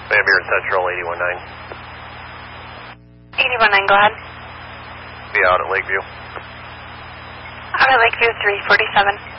Van Buren Central, 819. 819, go ahead. Be out at Lakeview. Out at Lakeview, 347.